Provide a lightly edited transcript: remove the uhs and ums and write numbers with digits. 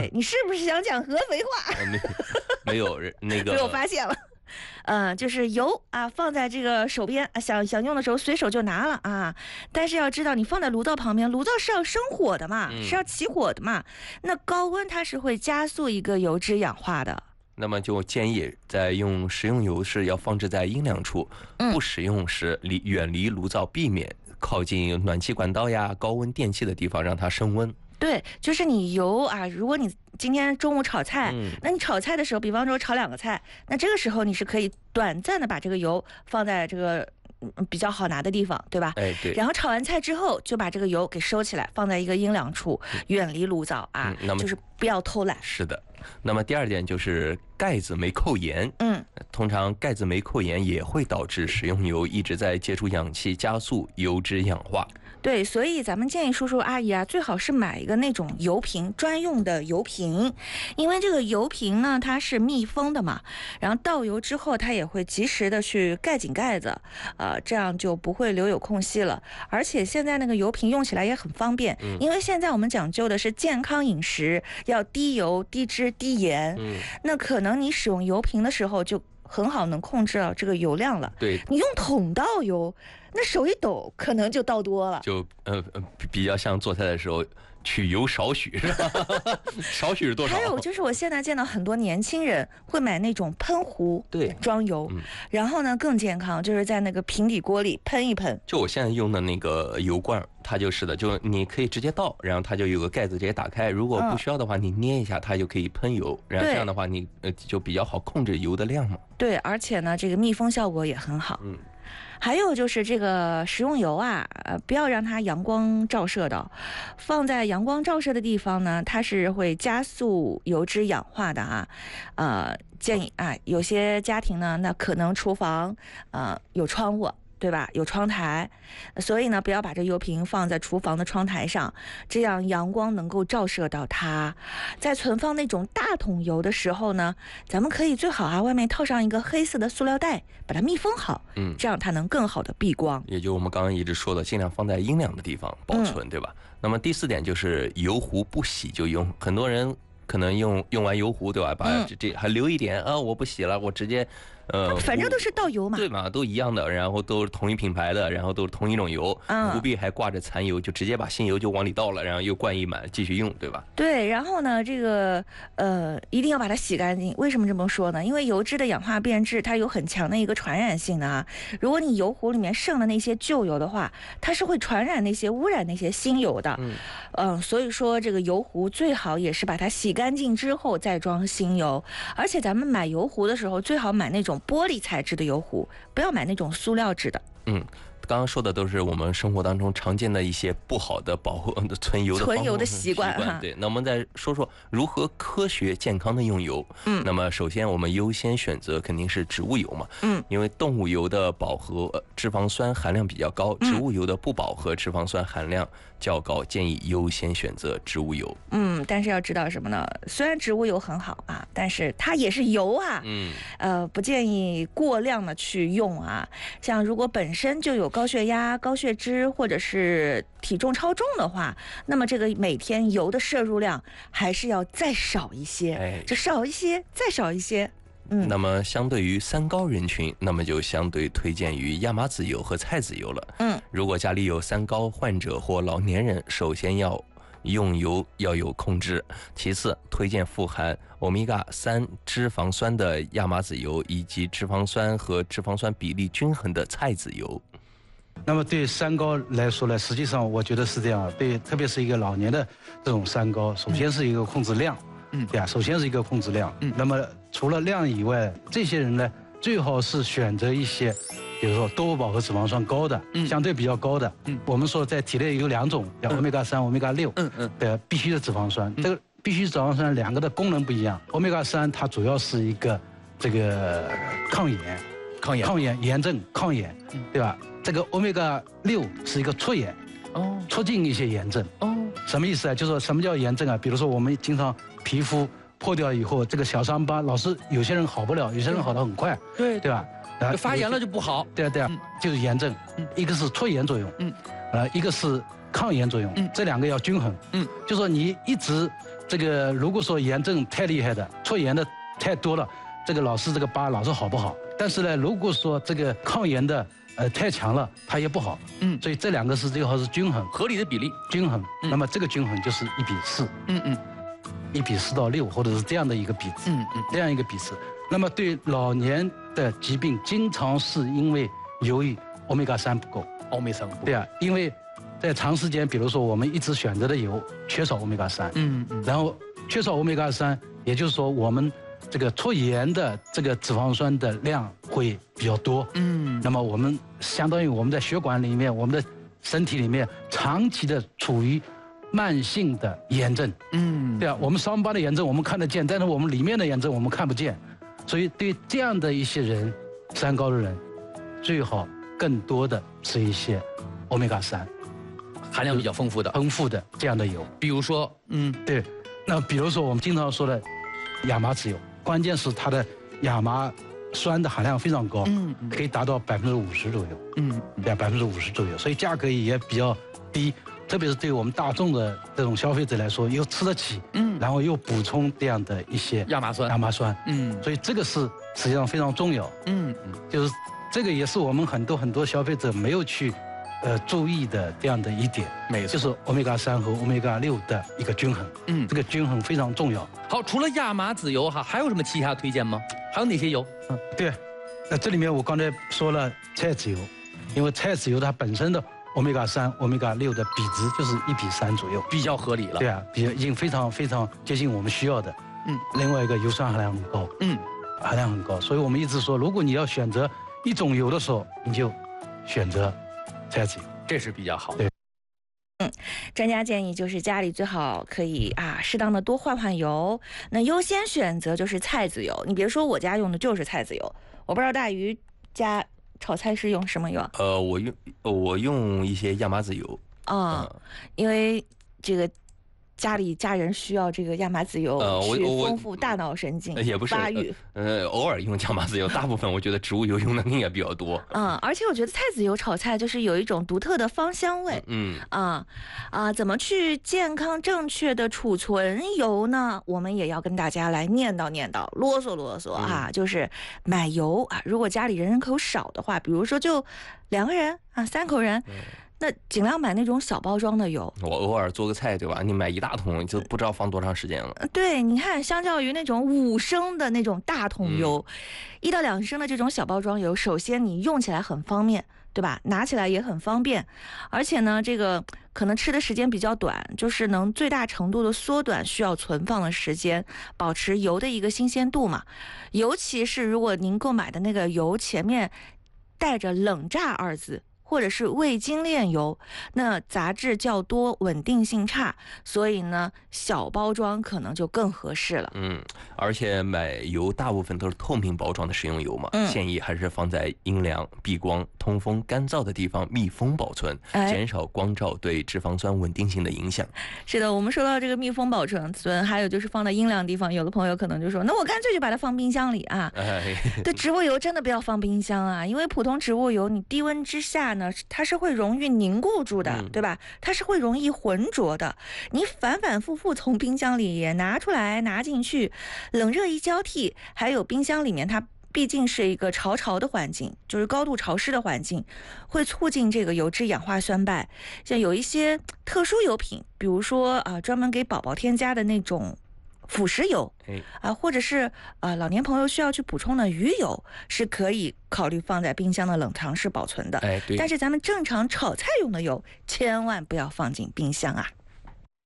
对你是不是想讲合肥话？ 没有那个， 被我发现了。就是油啊，放在这个手边啊，想用的时候随手就拿了啊。但是要知道，你放在炉灶旁边，炉灶是要生火的嘛，是要起火的嘛。那高温它是会加速一个油脂氧化的。 那么就建议在用食用油时要放置在阴凉处，不使用时远离炉灶，避免靠近暖气管道呀、高温电器的地方，让它升温。 对，就是你油啊，如果你今天中午炒菜，那你炒菜的时候，比方说炒2个菜，那这个时候你是可以短暂的把这个油放在这个比较好拿的地方，对吧？ 哎，对。 然后炒完菜之后，就把这个油给收起来，放在一个阴凉处，远离炉灶啊，就是不要偷懒。 是的。那么第二点就是盖子没扣严，通常盖子没扣严也会导致食用油一直在接触氧气，加速油脂氧化。 对，所以咱们建议叔叔阿姨啊，最好是买一个那种油瓶，专用的油瓶，因为这个油瓶呢，它是密封的嘛，然后倒油之后，它也会及时的去盖紧盖子，这样就不会留有空隙了。而且现在那个油瓶用起来也很方便，因为现在我们讲究的是健康饮食，要低油、低脂、低盐，那可能你使用油瓶的时候就很好能控制到这个油量了。 对， 你用桶倒油，那手一抖可能就倒多了， 就比较像做菜的时候取油少许，是吧？少许是多少？ 还有就是我现在见到很多年轻人会买那种喷壶， 对， 装油，然后呢更健康，就是在那个平底锅里喷一喷。 就我现在用的那个油罐，它就是的，就你可以直接倒，然后它就有个盖子直接打开，如果不需要的话，你捏一下它就可以喷油，然后这样的话你就比较好控制油的量嘛。 对，而且呢这个密封效果也很好。还有就是这个食用油啊，不要让它阳光照射到，放在阳光照射的地方呢，它是会加速油脂氧化的啊。建议啊，有些家庭呢，那可能厨房有窗户，对吧？有窗台，所以呢，不要把这油瓶放在厨房的窗台上，这样阳光能够照射到它。在存放那种大桶油的时候呢，咱们可以最好外面套上一个黑色的塑料袋，把它密封好，这样它能更好的避光。 也就我们刚刚一直说的，尽量放在阴凉的地方保存，对吧？那么第4点就是油壶不洗就用，很多人可能用完油壶，对吧？把这还留一点啊，我不洗了，我直接反正都是倒油嘛， 对嘛，都一样的，然后都是同一品牌的，然后都是同一种油，壶壁还挂着残油，就直接把新油就往里倒了，然后又灌一满继续用，对吧？ 对，然后呢，这个一定要把它洗干净。为什么这么说呢？因为油脂的氧化变质，它有很强的一个传染性的啊。如果你油壶里面剩的那些旧油的话，它是会传染那些污染那些新油的。所以说这个油壶最好也是把它洗干净之后再装新油。而且咱们买油壶的时候，最好买那种玻璃材质的油壶，不要买那种塑料制的。 刚刚说的都是我们生活当中常见的一些不好的存油的习惯。 对，那我们再说说如何科学健康的用油。那么首先我们优先选择肯定是植物油嘛。因为动物油的饱和脂肪酸含量比较高，植物油的不饱和脂肪酸含量较高，建议优先选择植物油。 但是要知道什么呢？虽然植物油很好啊，但是它也是油啊。不建议过量的去用啊。像如果本身就有高血压、高血脂或者是体重超重的话，那么这个每天油的摄入量还是要再少一些，就少一些，再少一些。 那么相对于3高人群，那么就相对推荐于亚麻籽油和菜籽油了。如果家里有3高患者或老年人，首先要用油要有控制，其次推荐富含欧米伽3脂肪酸的亚麻籽油，以及脂肪酸和脂肪酸比例均衡的菜籽油。 那么对3高来说呢，实际上我觉得是这样，对，特别是一个老年的这种3高，首先是一个控制量，对啊，首先是一个控制量。那么除了量以外，这些人呢，最好是选择一些，比如说多不饱和脂肪酸高的，相对比较高的。我们说在体内有2种，叫欧米伽3、欧米伽6，的必须的脂肪酸。这个必须脂肪酸2个的功能不一样。欧米伽3它主要是一个这个抗炎、炎症、抗炎，对吧？这个欧米伽6是一个促炎，促进一些炎症。什么意思啊？就是说什么叫炎症啊？比如说我们经常皮肤破掉以后，这个小伤疤老是有些人好不了，有些人好得很快，对吧？ 发炎了就不好。 对啊，就是炎症。一个是促炎作用，一个是抗炎作用，这2个要均衡。就说你一直这个如果说炎症太厉害的，搓炎的太多了，这个老是这个疤老是好不好？但是呢，如果说这个抗炎的太强了，它也不好。所以这两个是最好是均衡， 合理的比例， 均衡。那么这个均衡就是1:4，1:4到6，或者是这样的一个比值。这样一个比值。那么对老年的疾病，经常是因为由于欧米伽3不够。 欧米3不够。 对啊，因为在长时间，比如说我们一直选择的油缺少欧米伽3。然后缺少欧米伽3，也就是说我们这个搓炎的这个脂肪酸的量会比较多。那么我们相当于我们在血管里面，我们的身体里面长期的处于慢性的炎症。对啊，我们伤疤的炎症我们看得见，但是我们里面的炎症我们看不见。所以对这样的一些人，3高的人，最好更多的吃一些欧米伽3， 含量比较丰富的这样的油。 比如说， 对，那比如说我们经常说的亚麻籽油，关键是它的亚麻酸的含量非常高，可以达到50%左右。对，50%左右，所以价格也比较低。特别是对我们大众的这种消费者来说，又吃得起，然后又补充这样的一些亚麻酸， 所以这个是实际上非常重要，就是这个也是我们很多消费者没有去注意的这样的一点， 没错， 就是欧米伽3和欧米伽6的一个均衡，这个均衡非常重要。 好，除了亚麻籽油哈，还有什么其他推荐吗？还有哪些油？ 对，那这里面我刚才说了菜籽油，因为菜籽油它本身的欧米伽3、欧米伽6的比值就是1:3左右， 比较合理了。 对啊，已经非常接近我们需要的。另外一个油酸含量很高，含量很高，所以我们一直说，如果你要选择一种油的时候，你就选择菜籽油， 这是比较好。 对。 专家建议就是家里最好可以适当的多换油，那优先选择就是菜籽油。你别说我家用的就是菜籽油，我不知道大鱼家炒菜是用什么油？ 我用一些亚麻籽油因为这个家里家人需要这个亚麻籽油去丰富大脑神经也不是发育。 偶尔用亚麻籽油，大部分我觉得植物油用的应该比较多。 而且我觉得菜籽油炒菜就是有一种独特的芳香味。怎么去健康正确的储存油呢？我们也要跟大家来念叨啰嗦就是买油如果家里人口少的话，比如说就2个人3口人。那尽量买那种小包装的油。 我偶尔做个菜，对吧？你买1大桶就不知道放多长时间了。 对，你看，相较于那种5升的那种大桶油，1到2升的这种小包装油，首先你用起来很方便，对吧？拿起来也很方便，而且呢，这个可能吃的时间比较短，就是能最大程度的缩短需要存放的时间，保持油的一个新鲜度嘛。尤其是如果您购买的那个油前面带着冷榨2字。或者是未精炼油，那杂质较多，稳定性差，所以呢，小包装可能就更合适了。 而且买油大部分都是透明包装的食用油嘛，建议还是放在阴凉、避光、通风、干燥的地方密封保存，减少光照对脂肪酸稳定性的影响。 是的，我们说到这个密封保存，还有就是放在阴凉地方，有的朋友可能就说，那我干脆就把它放冰箱里对，植物油真的不要放冰箱因为普通植物油你低温之下呢，它是会容易凝固住的，对吧？它是会容易浑浊的。你反反复复从冰箱里拿出来拿进去，冷热一交替，还有冰箱里面它毕竟是一个潮的环境，就是高度潮湿的环境，会促进这个油脂氧化酸败。像有一些特殊油品，比如说专门给宝宝添加的那种辅食油或者是老年朋友需要去补充的鱼油，是可以考虑放在冰箱的冷藏室保存的。 对。 但是咱们正常炒菜用的油，千万不要放进冰箱